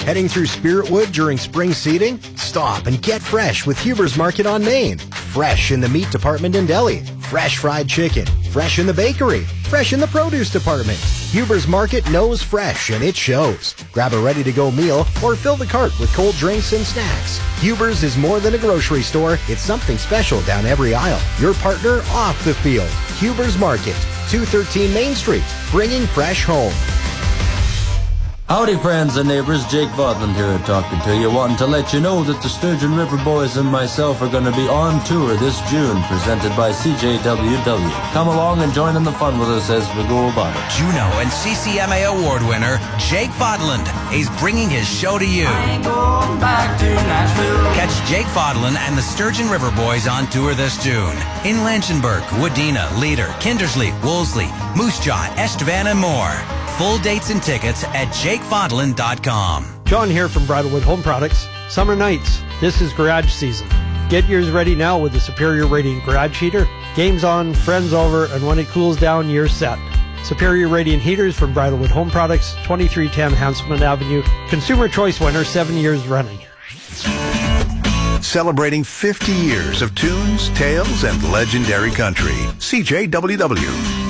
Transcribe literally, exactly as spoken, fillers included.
Heading through Spiritwood during spring seeding? Stop and get fresh with Huber's Market on Main. Fresh in the meat department in deli. Fresh fried chicken. Fresh in the bakery. Fresh in the produce department. Huber's Market knows fresh, and it shows. Grab a ready-to-go meal or fill the cart with cold drinks and snacks. Huber's is more than a grocery store. It's something special down every aisle. Your partner off the field. Huber's Market, two thirteen Main Street, bringing fresh home. Howdy friends and neighbors, Jake Vodland here talking to you, wanting to let you know that the Sturgeon River Boys and myself are going to be on tour this June, presented by C J W W. Come along and join in the fun with us as we go about it. Juno and C C M A award winner Jake Vodland is bringing his show to you. I ain't going back to Nashville. Catch Jake Vodland and the Sturgeon River Boys on tour this June in Lanchenberg, Wadena, Leader, Kindersley, Wolseley, Moose Jaw, Estevan, and more. Full dates and tickets at jake vodland dot com. John here from Bridalwood Home Products. Summer nights, this is garage season. Get yours ready now with the Superior Radiant Garage Heater. Game's on, friends over, and when it cools down, you're set. Superior Radiant Heaters from Bridalwood Home Products, twenty-three ten Hanselman Avenue. Consumer Choice winner, seven years running. Celebrating fifty years of tunes, tales, and legendary country. C J W W.